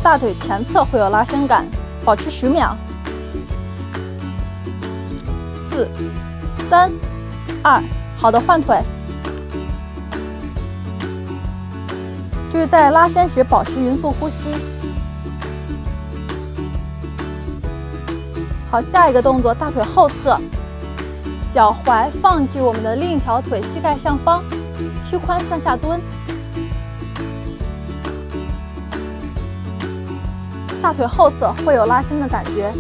大腿前侧会有拉伸感，保持10秒。4、3、2，好的，换腿。注意在拉伸时保持匀速呼吸。好，下一个动作，大腿后侧，脚踝放置我们的另一条腿膝盖上方，屈髋向下蹲。大腿后侧会有拉伸的感觉，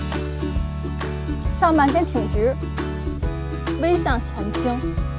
上半身挺直，微向前倾。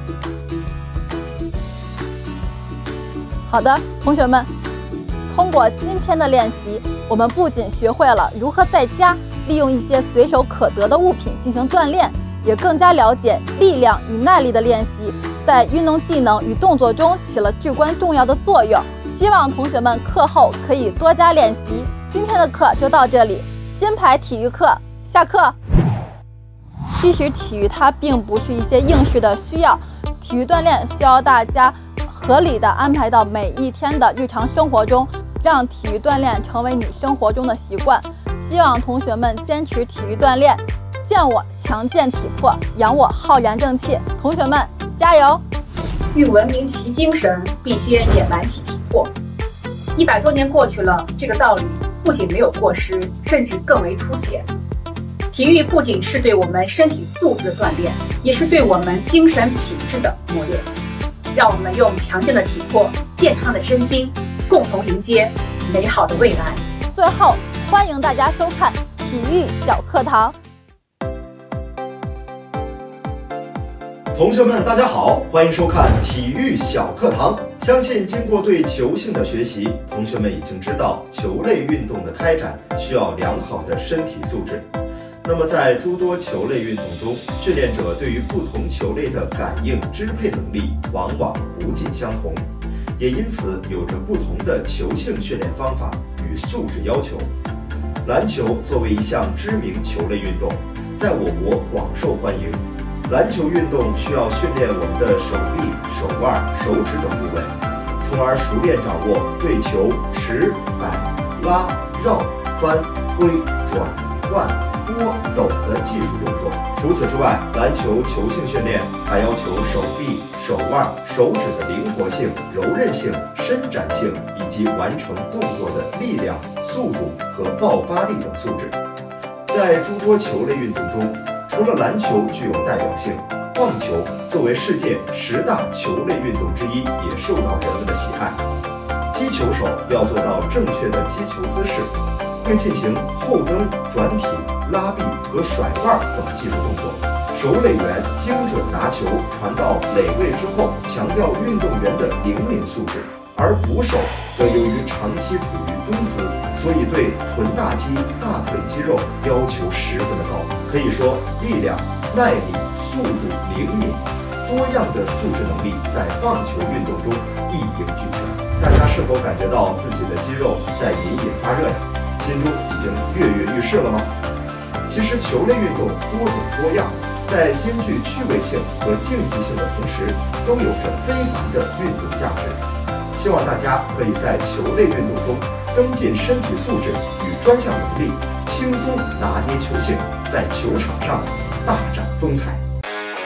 好的，同学们，通过今天的练习，我们不仅学会了如何在家利用一些随手可得的物品进行锻炼，也更加了解力量与耐力的练习在运动技能与动作中起了至关重要的作用。希望同学们课后可以多加练习。今天的课就到这里，金牌体育课下课。其实体育它并不是一些应试的需要，体育锻炼需要大家合理的安排到每一天的日常生活中，让体育锻炼成为你生活中的习惯。希望同学们坚持体育锻炼，见我强健体魄，扬我浩然正气。同学们加油！ 欲文明其精神，必先野蛮其体魄。100多年过去了，这个道理不仅没有过时，甚至更为凸显。体育不仅是对我们身体素质的锻炼，也是对我们精神品质的磨练。让我们用强健的体魄、健康的身心，共同迎接美好的未来。 最后，欢迎大家收看体育小课堂。 同学们，大家好，欢迎收看体育小课堂。相信经过对球性的学习，同学们已经知道球类运动的开展需要良好的身体素质。那么在诸多球类运动中，训练者对于不同球类的感应支配能力往往不尽相同，也因此有着不同的球性训练方法与素质要求。篮球作为一项知名球类运动，在我国广受欢迎。篮球运动需要训练我们的手臂、手腕、手指等部位，从而熟练掌握对球持、摆、拉、绕、翻、推、转、换、拨、抖的技术动作。除此之外，篮球球性训练还要求手臂、手腕、手指的灵活性、柔韧性、伸展性以及完成动作的力量、速度和爆发力等素质。在诸多球类运动中，除了篮球具有代表性，棒球作为世界10大球类运动之一，也受到人们的喜爱。击球手要做到正确的击球姿势，会进行后蹬、转体、拉臂和甩腕等技术动作。守垒员精准拿球传到垒位之后，强调运动员的灵敏素质，而捕手则由于长期处于蹲姿，所以对臀大肌、大腿肌肉要求十分的高。可以说，力量、耐力、速度、灵敏多样的素质能力在棒球运动中一应俱全。大家是否感觉到自己的肌肉在隐隐发热呀？心中已经跃跃欲试了吗？其实球类运动多种多样，在兼具趣味性和竞技性的同时，都有着非凡的运动价值。希望大家可以在球类运动中增进身体素质与专项能力，轻松拿捏球性，在球场上大展风采。